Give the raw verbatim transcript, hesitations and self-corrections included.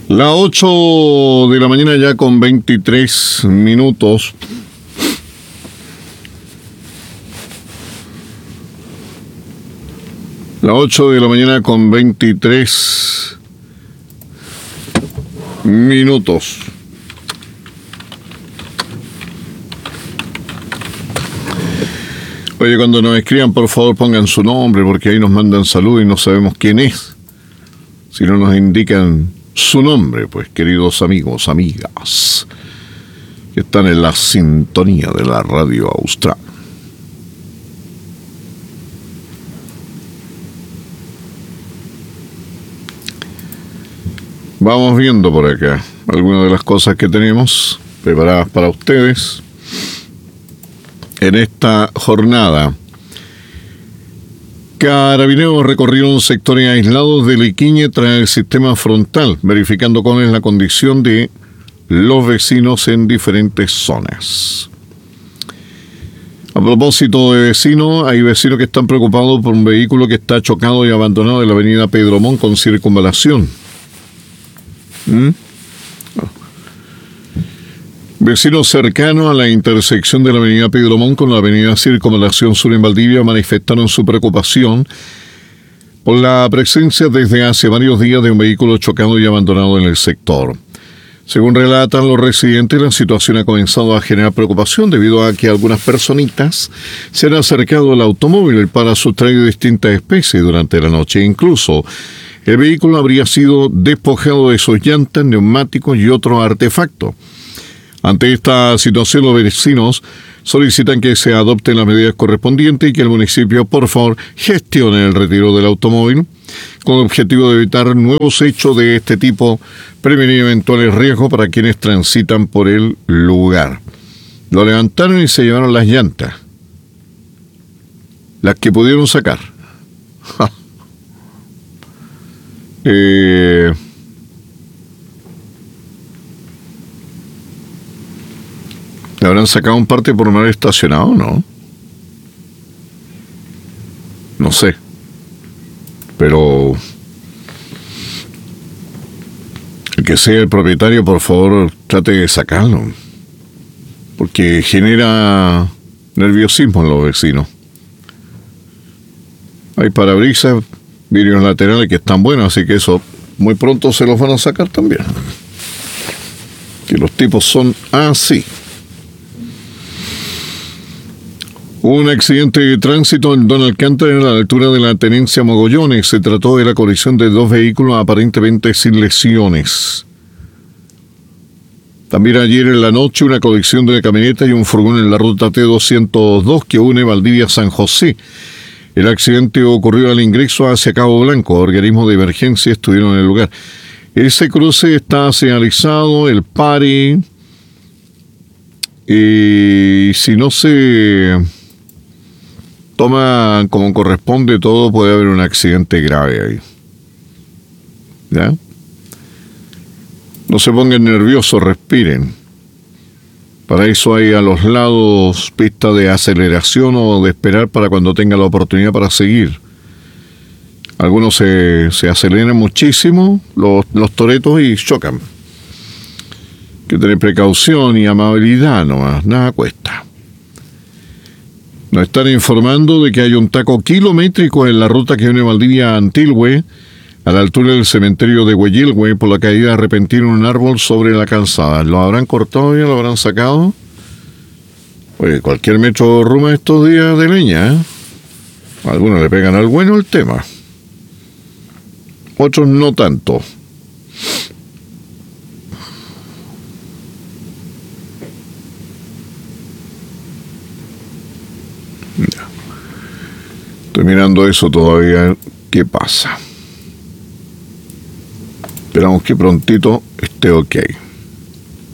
Las ocho de la mañana ya con veintitrés minutos. Las ocho de la mañana con veintitrés minutos. Oye, cuando nos escriban, por favor pongan su nombre, porque ahí nos mandan salud y no sabemos quién es. Si no nos indican su nombre, pues, queridos amigos, amigas, que están en la sintonía de la radio austral. Vamos viendo por acá algunas de las cosas que tenemos preparadas para ustedes en esta jornada. Carabineros recorrieron sectores aislados de Liquiñe tras el sistema frontal, verificando cuál es la condición de los vecinos en diferentes zonas. A propósito de vecinos, hay vecinos que están preocupados por un vehículo que está chocado y abandonado en la avenida Pedro Montt con circunvalación. ¿Mm? Vecinos cercanos a la intersección de la avenida Pedro Montt con la avenida Circunvalación Sur en Valdivia manifestaron su preocupación por la presencia desde hace varios días de un vehículo chocado y abandonado en el sector. Según relatan los residentes, la situación ha comenzado a generar preocupación debido a que algunas personitas se han acercado al automóvil para sustraer distintas especies durante la noche. Incluso el vehículo habría sido despojado de sus llantas, neumáticos y otros artefactos. Ante esta situación, los vecinos solicitan que se adopten las medidas correspondientes y que el municipio, por favor, gestione el retiro del automóvil con el objetivo de evitar nuevos hechos de este tipo, prevenir eventuales riesgos para quienes transitan por el lugar. Lo levantaron y se llevaron las llantas, las que pudieron sacar. eh... ¿Le habrán sacado un parte por no haber estacionado, no? No sé. Pero el que sea el propietario, por favor, trate de sacarlo. Porque genera nerviosismo en los vecinos. Hay parabrisas, vidrios laterales que están buenos, así que eso muy pronto se los van a sacar también. Que los tipos son así. Hubo un accidente de tránsito en Don Alcántara a la altura de la Tenencia Mogollones. Se trató de la colisión de dos vehículos aparentemente sin lesiones. También ayer en la noche una colisión de una camioneta y un furgón en la ruta T doscientos dos que une Valdivia a San José. El accidente ocurrió al ingreso hacia Cabo Blanco. Organismos de emergencia estuvieron en el lugar. Ese cruce está señalizado, el pare. Y si no se toma como corresponde todo, puede haber un accidente grave ahí. ¿Ya? No se pongan nerviosos, respiren. Para eso hay a los lados pistas de aceleración o de esperar para cuando tenga la oportunidad para seguir. Algunos se, se aceleran muchísimo, los, los toretos, y chocan. Hay que tener precaución y amabilidad nomás, nada cuesta. Nos están informando de que hay un taco kilométrico en la ruta que une Valdivia a Antilhue, a la altura del cementerio de Hueyilhue, por la caída repentina de un árbol sobre la calzada. ¿Lo habrán cortado ya? ¿Lo habrán sacado? Oye, cualquier metro ruma estos días de leña, ¿eh? Algunos le pegan al bueno el tema. Otros no tanto. Estoy mirando eso todavía, ¿qué pasa? Esperamos que prontito esté ok.